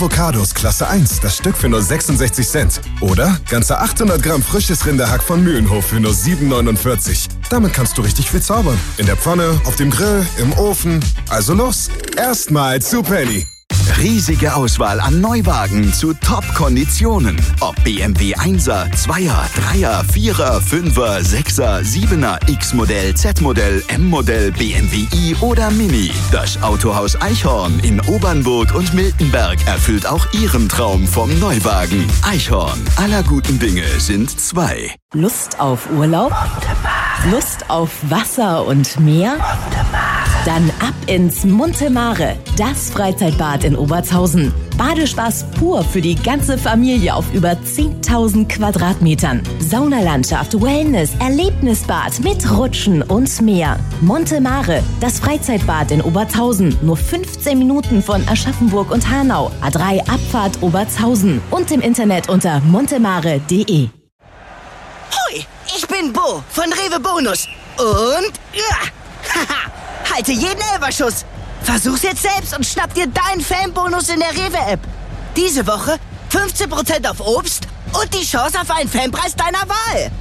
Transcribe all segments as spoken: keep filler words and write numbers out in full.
Avocados Klasse eins, das Stück für nur sechsundsechzig Cent. Oder ganze achthundert Gramm frisches Rinderhack von Mühlenhof für nur sieben neunundvierzig. Damit kannst du richtig viel zaubern. In der Pfanne, auf dem Grill, im Ofen. Also los, erstmal zu Penny. Riesige Auswahl an Neuwagen zu Top-Konditionen. Ob B M W Einser, Zweier, Dreier, Vierer, Fünfer, Sechser, Siebener, X-Modell, Z-Modell, M-Modell, B M W i oder Mini. Das Autohaus Eichhorn in Obernburg und Miltenberg erfüllt auch Ihren Traum vom Neuwagen. Eichhorn, aller guten Dinge sind zwei. Lust auf Urlaub? Lust auf Wasser und Meer? Dann ab ins Monte Mare, das Freizeitbad in Obertshausen. Badespaß pur für die ganze Familie auf über zehntausend Quadratmetern. Saunalandschaft, Wellness, Erlebnisbad mit Rutschen und mehr. Monte Mare, das Freizeitbad in Obertshausen. Nur fünfzehn Minuten von Aschaffenburg und Hanau. A drei Abfahrt Obertshausen. Und im Internet unter montemare punkt de. Hoi, ich bin Bo von Rewe Bonus. Und ja, haha, halte jeden Elferschuss. Versuch's jetzt selbst und schnapp dir deinen Fanbonus in der Rewe-App. Diese Woche fünfzehn Prozent auf Obst und die Chance auf einen Fanpreis deiner Wahl.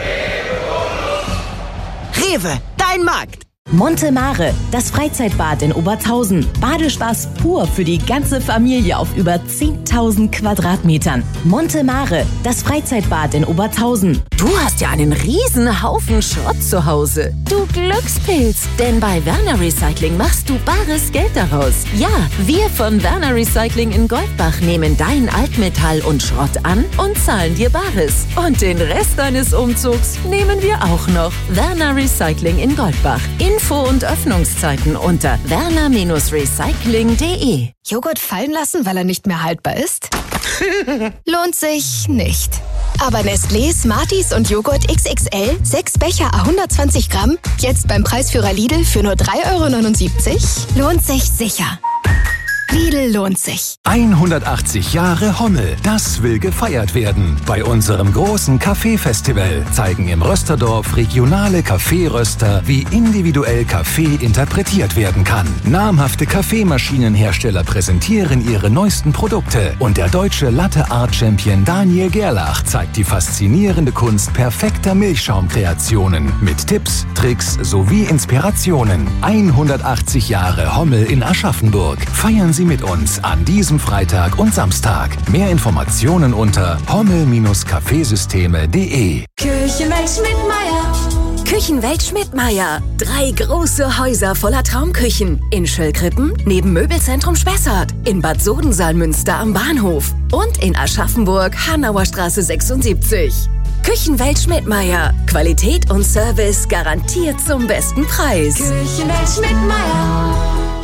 Rewe, dein Markt. Monte Mare, das Freizeitbad in Obertshausen. Badespaß pur für die ganze Familie auf über zehntausend Quadratmetern. Monte Mare, das Freizeitbad in Obertshausen. Du hast ja einen riesen Haufen Schrott zu Hause. Du Glückspilz, denn bei Werner Recycling machst du bares Geld daraus. Ja, wir von Werner Recycling in Goldbach nehmen dein Altmetall und Schrott an und zahlen dir Bares. Und den Rest deines Umzugs nehmen wir auch noch. Werner Recycling in Goldbach. Info und Öffnungszeiten unter werner Recycling punkt de. Joghurt fallen lassen, weil er nicht mehr haltbar ist? Lohnt sich nicht. Aber Nestlé, Smarties und Joghurt X X L, sechs Becher à hundertzwanzig Gramm, jetzt beim Preisführer Lidl für nur drei Euro neunundsiebzig, lohnt sich sicher. Lidl lohnt sich. hundertachtzig Jahre Hommel, das will gefeiert werden. Bei unserem großen Kaffeefestival zeigen im Rösterdorf regionale Kaffeeröster, wie individuell Kaffee interpretiert werden kann. Namhafte Kaffeemaschinenhersteller präsentieren ihre neuesten Produkte. Und der deutsche Latte-Art-Champion Daniel Gerlach zeigt die faszinierende Kunst perfekter Milchschaumkreationen mit Tipps, Tricks sowie Inspirationen. hundertachtzig Jahre Hommel in Aschaffenburg. Feiern Sie mit uns an diesem Freitag und Samstag. Mehr Informationen unter hommel kaffeesysteme punkt de. Küchenwelt Schmidtmeyer. Küchenwelt Schmidtmeyer. Drei große Häuser voller Traumküchen. In Schöllkrippen neben Möbelzentrum Spessart. In Bad Sodensalmünster am Bahnhof. Und in Aschaffenburg, Hanauer Straße sechsundsiebzig. Küchenwelt Schmidtmeyer. Qualität und Service garantiert zum besten Preis. Küchenwelt Schmidtmeyer.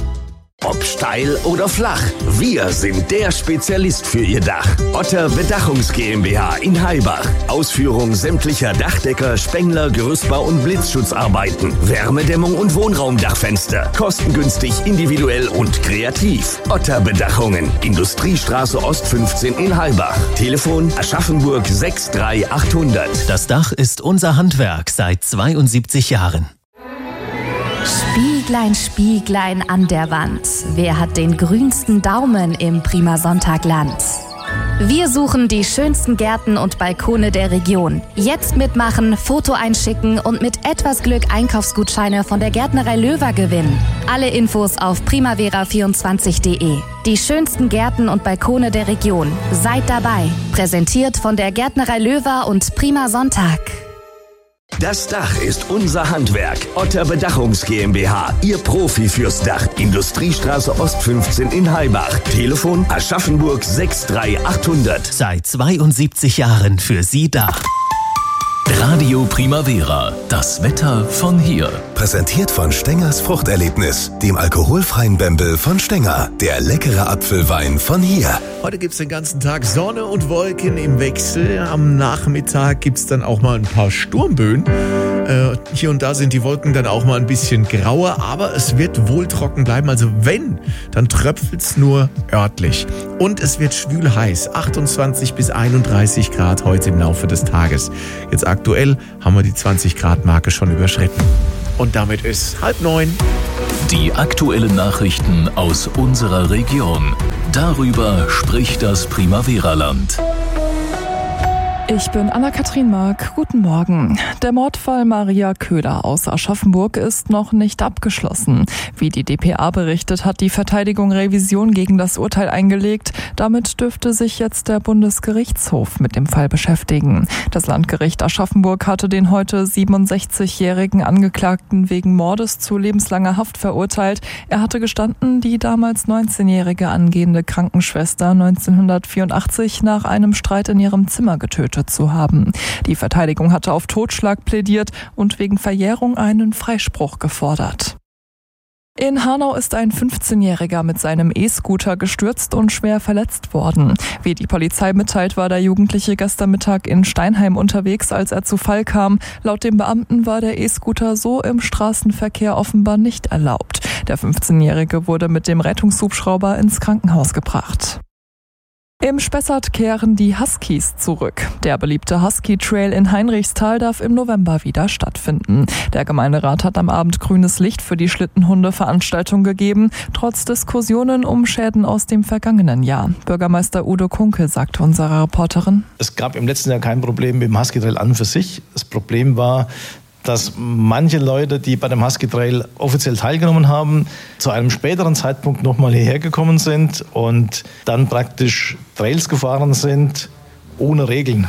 Ob steil oder flach, wir sind der Spezialist für Ihr Dach. Otter Bedachungs GmbH in Heibach. Ausführung sämtlicher Dachdecker, Spengler, Gerüstbau und Blitzschutzarbeiten. Wärmedämmung und Wohnraumdachfenster. Kostengünstig, individuell und kreativ. Otter Bedachungen. Industriestraße Ost fünfzehn in Heibach. Telefon Aschaffenburg sechs drei achthundert. Das Dach ist unser Handwerk seit zweiundsiebzig Jahren. Spieglein, Spieglein an der Wand. Wer hat den grünsten Daumen im Prima Sonntagland? Wir suchen die schönsten Gärten und Balkone der Region. Jetzt mitmachen, Foto einschicken und mit etwas Glück Einkaufsgutscheine von der Gärtnerei Löwer gewinnen. Alle Infos auf primavera vierundzwanzig punkt de. Die schönsten Gärten und Balkone der Region. Seid dabei. Präsentiert von der Gärtnerei Löwer und Prima Sonntag. Das Dach ist unser Handwerk. Otter Bedachungs GmbH, Ihr Profi fürs Dach. Industriestraße Ost fünfzehn in Heibach. Telefon Aschaffenburg sechs drei achthundert. Seit zweiundsiebzig Jahren für Sie da. Radio Primavera, das Wetter von hier. Präsentiert von Stengers Fruchterlebnis, dem alkoholfreien Bembel von Stenger. Der leckere Apfelwein von hier. Heute gibt es den ganzen Tag Sonne und Wolken im Wechsel. Am Nachmittag gibt es dann auch mal ein paar Sturmböen. Äh, hier und da sind die Wolken dann auch mal ein bisschen grauer, aber es wird wohl trocken bleiben. Also wenn, dann tröpfelt es nur örtlich. Und es wird schwül heiß. achtundzwanzig bis einunddreißig Grad heute im Laufe des Tages. Jetzt aktuell haben wir die zwanzig Grad Marke schon überschritten. Und damit ist halb neun. Die aktuellen Nachrichten aus unserer Region. Darüber spricht das Primavera-Land. Ich bin Anna-Kathrin Mark. Guten Morgen. Der Mordfall Maria Köhler aus Aschaffenburg ist noch nicht abgeschlossen. Wie die D P A berichtet, hat die Verteidigung Revision gegen das Urteil eingelegt. Damit dürfte sich jetzt der Bundesgerichtshof mit dem Fall beschäftigen. Das Landgericht Aschaffenburg hatte den heute siebenundsechzigjährigen Angeklagten wegen Mordes zu lebenslanger Haft verurteilt. Er hatte gestanden, die damals neunzehnjährige angehende Krankenschwester neunzehnhundertvierundachtzig nach einem Streit in ihrem Zimmer getötet zu haben. Die Verteidigung hatte auf Totschlag plädiert und wegen Verjährung einen Freispruch gefordert. In Hanau ist ein fünfzehnjähriger mit seinem E-Scooter gestürzt und schwer verletzt worden. Wie die Polizei mitteilt, war der Jugendliche gestern Mittag in Steinheim unterwegs, als er zu Fall kam. Laut dem Beamten war der E-Scooter so im Straßenverkehr offenbar nicht erlaubt. Der fünfzehnjährige wurde mit dem Rettungshubschrauber ins Krankenhaus gebracht. Im Spessart kehren die Huskies zurück. Der beliebte Husky-Trail in Heinrichsthal darf im November wieder stattfinden. Der Gemeinderat hat am Abend grünes Licht für die Schlittenhunde-Veranstaltung gegeben, trotz Diskussionen um Schäden aus dem vergangenen Jahr. Bürgermeister Udo Kunkel sagte unserer Reporterin: Es gab im letzten Jahr kein Problem mit dem Husky-Trail an und für sich. Das Problem war, dass manche Leute, die bei dem Husky Trail offiziell teilgenommen haben, zu einem späteren Zeitpunkt nochmal hierher gekommen sind und dann praktisch Trails gefahren sind ohne Regeln.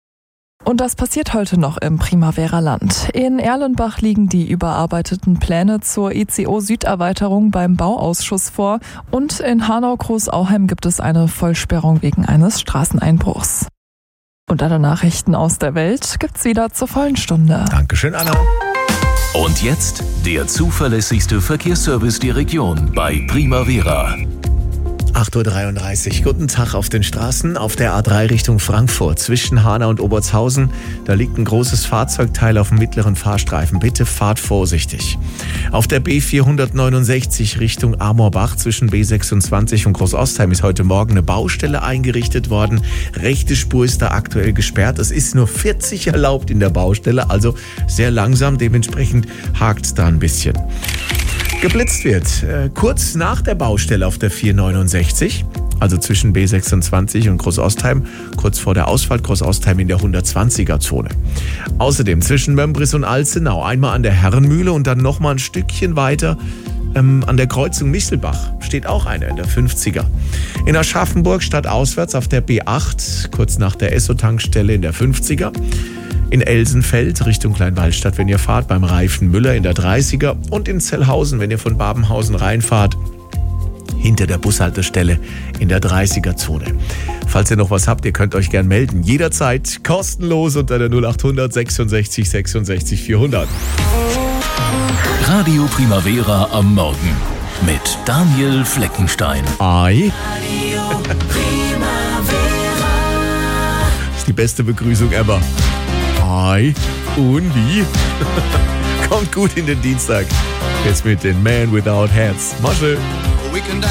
Und das passiert heute noch im Primavera-Land. In Erlenbach liegen die überarbeiteten Pläne zur E C O-Süderweiterung beim Bauausschuss vor und in Hanau-Großauheim gibt es eine Vollsperrung wegen eines Straßeneinbruchs. Und alle Nachrichten aus der Welt gibt's wieder zur vollen Stunde. Dankeschön, Anna. Und jetzt der zuverlässigste Verkehrsservice der Region bei Primavera. acht Uhr dreiunddreißig. Guten Tag auf den Straßen. Auf der A drei Richtung Frankfurt zwischen Hanau und Obertshausen. Da liegt ein großes Fahrzeugteil auf dem mittleren Fahrstreifen. Bitte fahrt vorsichtig. Auf der B vierhundertneunundsechzig Richtung Amorbach zwischen B sechsundzwanzig und Großostheim ist heute Morgen eine Baustelle eingerichtet worden. Rechte Spur ist da aktuell gesperrt. Es ist nur vierzig erlaubt in der Baustelle, also sehr langsam. Dementsprechend hakt's da ein bisschen. Geblitzt wird äh, kurz nach der Baustelle auf der vierhundertneunundsechzig, also zwischen B sechsundzwanzig und Großostheim, kurz vor der Ausfahrt Großostheim in der hundertzwanziger-Zone. Außerdem zwischen Mömbris und Alzenau einmal an der Herrenmühle und dann nochmal ein Stückchen weiter ähm, an der Kreuzung Michelbach steht auch einer in der fünfziger. In Aschaffenburg stadtauswärts auf der B acht, kurz nach der Esso-Tankstelle in der fünfziger. In Elsenfeld Richtung Kleinwallstadt, wenn ihr fahrt, beim Reifen Müller in der dreißiger und in Zellhausen, wenn ihr von Babenhausen reinfahrt, hinter der Bushaltestelle in der dreißiger-Zone. Falls ihr noch was habt, ihr könnt euch gern melden. Jederzeit kostenlos unter der null acht hundert sechsundsechzig sechsundsechzig vierhundert. Radio Primavera am Morgen mit Daniel Fleckenstein. Ei. Radio Primavera. Das ist die beste Begrüßung ever. Hi und wie? Kommt gut in den Dienstag. Jetzt mit den Man Without Hats. Masche.